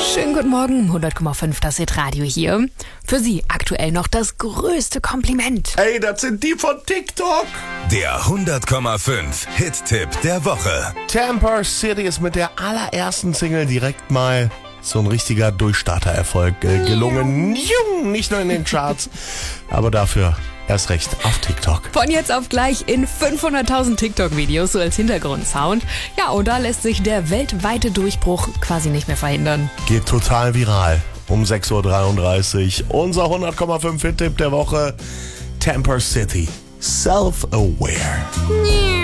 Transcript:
Schönen guten Morgen, 100,5, das Hit-Radio hier. Für Sie aktuell noch das größte Kompliment. Ey, das sind die von TikTok. Der 100,5 Hit-Tipp der Woche. Tampa City ist mit der allerersten Single direkt mal so ein richtiger Durchstarter-Erfolg gelungen. Nicht nur in den Charts, aber dafür erst recht auf TikTok. Von jetzt auf gleich in 500.000 TikTok-Videos, so als Hintergrundsound. Ja, und da lässt sich der weltweite Durchbruch quasi nicht mehr verhindern. Geht total viral. Um 6.33 Uhr. Unser 100,5 Hit-Tipp der Woche. Tampa City. Self-aware.